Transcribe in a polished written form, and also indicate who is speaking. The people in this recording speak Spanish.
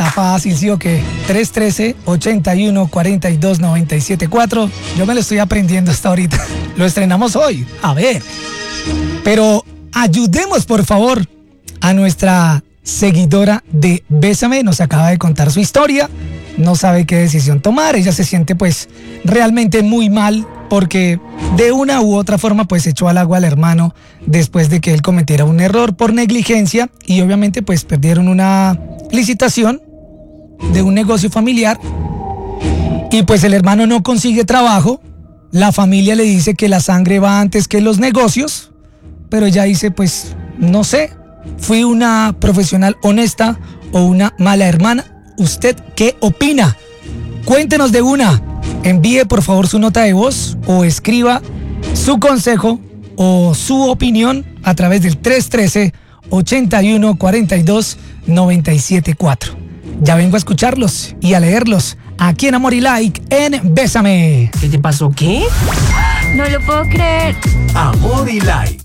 Speaker 1: Está fácil, ¿sí o qué? 313-81-42-97-4. Yo me lo estoy aprendiendo hasta ahorita. Lo estrenamos hoy. A ver. Pero ayudemos, por favor, a nuestra seguidora de Bésame. Nos acaba de contar su historia. No sabe qué decisión tomar. Ella se siente pues realmente muy mal porque de una u otra forma pues echó al agua al hermano después de que él cometiera un error por negligencia y obviamente pues perdieron una licitación de un negocio familiar y pues el hermano no consigue trabajo. La familia le dice que la sangre va antes que los negocios, pero ella dice pues no sé, fui una profesional honesta o una mala hermana. ¿Usted qué opina? Cuéntenos de una. Envíe por favor su nota de voz o escriba su consejo o su opinión a través del 313-81-42-97-4. Ya vengo a escucharlos y a leerlos aquí en Amor y Like en Bésame.
Speaker 2: ¿Qué te pasó? ¿Qué?
Speaker 3: No lo puedo creer.
Speaker 4: Amor y Like.